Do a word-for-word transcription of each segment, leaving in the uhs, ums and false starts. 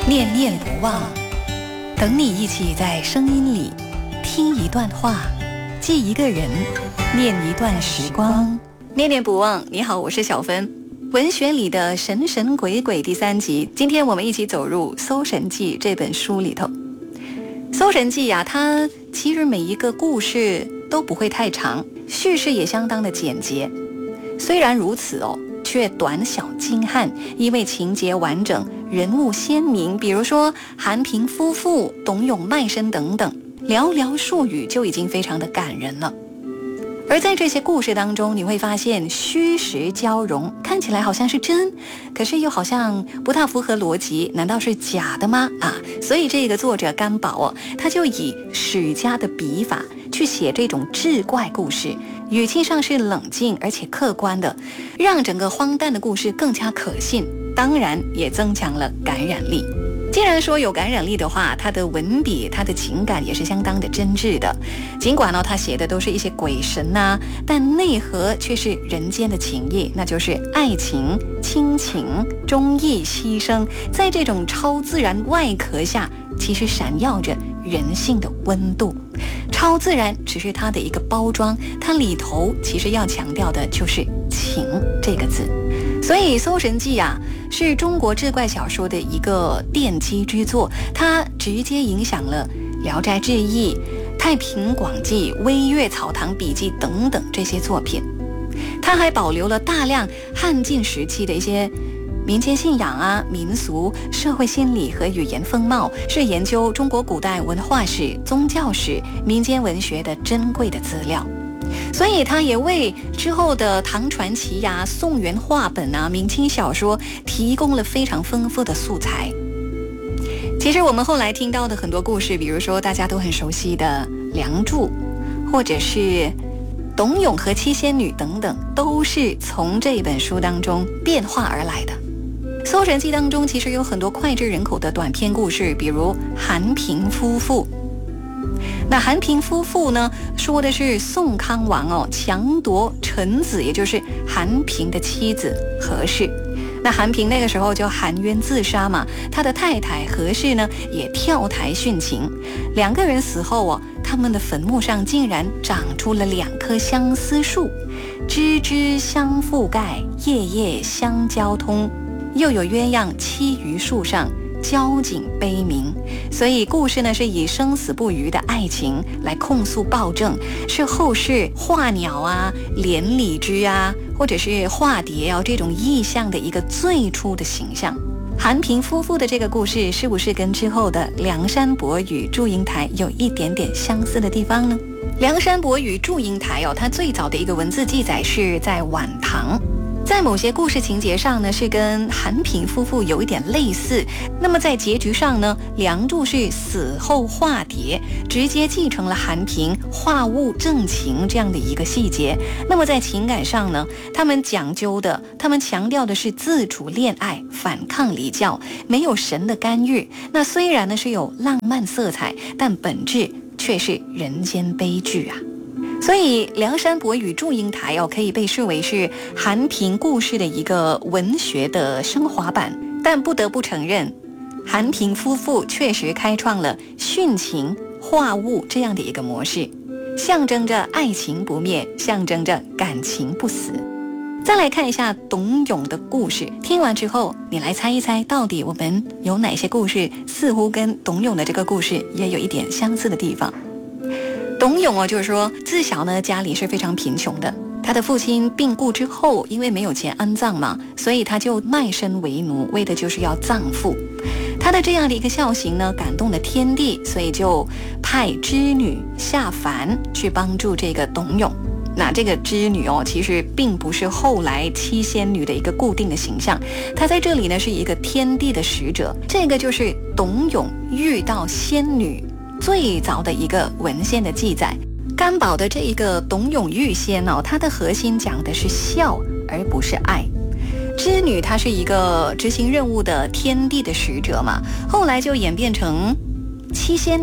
念念不忘，等你一起在声音里听一段话，记一个人，念一段时光。念念不忘，你好，我是小芬。文学里的神神鬼鬼第三集，今天我们一起走入《搜神记》这本书里头。《搜神记》呀，它其实每一个故事都不会太长，叙事也相当的简洁。虽然如此哦，却短小精悍，因为情节完整，人物鲜明。比如说韩平夫妇、董永卖身等等，寥寥数语就已经非常的感人了。而在这些故事当中，你会发现虚实交融，看起来好像是真，可是又好像不大符合逻辑，难道是假的吗？啊，所以这个作者甘宝哦，他就以史家的笔法去写这种志怪故事，语气上是冷静而且客观的，让整个荒诞的故事更加可信，当然也增强了感染力。既然说有感染力的话，他的文笔，他的情感也是相当的真挚的。尽管呢，他写的都是一些鬼神啊，但内核却是人间的情谊，那就是爱情、亲情、忠义、牺牲，在这种超自然外壳下，其实闪耀着人性的温度。超自然只是它的一个包装，它里头其实要强调的就是情这个字。所以《搜神记》啊，是中国志怪小说的一个奠基之作，它直接影响了《聊斋志异》、《太平广记》、《微岳草堂笔记》等等这些作品。它还保留了大量汉晋时期的一些民间信仰啊、民俗、社会心理和语言风貌，是研究中国古代文化史、宗教史、民间文学的珍贵的资料。所以它也为之后的唐传奇呀、啊、宋元话本啊、明清小说提供了非常丰富的素材。其实我们后来听到的很多故事，比如说大家都很熟悉的《梁祝》，或者是董永和七仙女等等，都是从这本书当中变化而来的。《搜神记》当中其实有很多脍炙人口的短篇故事，比如韩平夫妇。那韩平夫妇呢，说的是宋康王哦强夺臣子，也就是韩平的妻子何氏。那韩平那个时候就含冤自杀嘛，他的太太何氏呢也跳台殉情。两个人死后哦，他们的坟墓上竟然长出了两棵相思树，枝枝相覆盖，叶叶相交通，又有鸳鸯栖于树上，交颈悲鸣。所以故事呢是以生死不渝的爱情来控诉暴政，是后世画鸟啊、连理枝啊，或者是化蝶啊这种意象的一个最初的形象。韩平夫妇的这个故事是不是跟之后的梁山伯与祝英台有一点点相似的地方呢？梁山伯与祝英台哦，它最早的一个文字记载是在晚唐，在某些故事情节上呢，是跟韩平夫妇有一点类似。那么在结局上呢，梁祝是死后化蝶，直接继承了韩平化物正情这样的一个细节。那么在情感上呢，他们讲究的，他们强调的是自主恋爱，反抗离教，没有神的干预。那虽然呢是有浪漫色彩，但本质却是人间悲剧啊。所以梁山伯与祝英台哦，可以被视为是韩平故事的一个文学的升华版。但不得不承认，韩平夫妇确实开创了殉情化物这样的一个模式，象征着爱情不灭，象征着感情不死。再来看一下董永的故事，听完之后你来猜一猜，到底我们有哪些故事似乎跟董永的这个故事也有一点相似的地方。董永哦，就是说自小呢家里是非常贫穷的，他的父亲病故之后，因为没有钱安葬嘛，所以他就卖身为奴，为的就是要葬父。他的这样的一个孝行呢，感动了天地，所以就派织女下凡去帮助这个董永。那这个织女哦，其实并不是后来七仙女的一个固定的形象，她在这里呢是一个天地的使者。这个就是董永遇到仙女最早的一个文献的记载。甘宝的这一个董永遇仙哦，它的核心讲的是孝，而不是爱。织女她是一个执行任务的天地的使者嘛，后来就演变成七仙女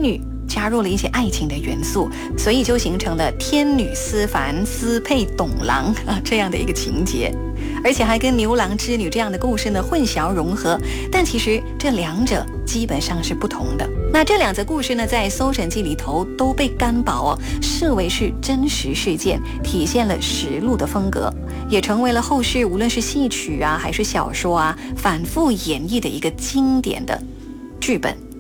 加入了一些爱情的元素，所以就形成了天女思凡私配董郎啊这样的一个情节，而且还跟牛郎织女这样的故事呢混淆融合，但其实这两者基本上是不同的。那这两则故事呢，在《搜神记》里头都被干宝哦视为是真实事件，体现了实录的风格，也成为了后世无论是戏曲啊还是小说啊反复演绎的一个经典的剧本。